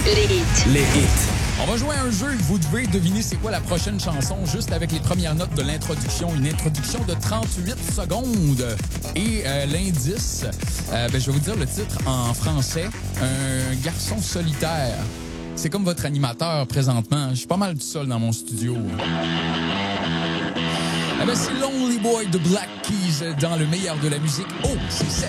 Les hits. Les hits. On va jouer à un jeu et vous devez deviner c'est quoi la prochaine chanson juste avec les premières notes de l'introduction. Une introduction de 38 secondes. Et l'indice, je vais vous dire le titre en français. Un garçon solitaire. C'est comme votre animateur présentement. Je suis pas mal tout seul dans mon studio. C'est Lonely Boy de Black Keys dans le meilleur de la musique. Oh, c'est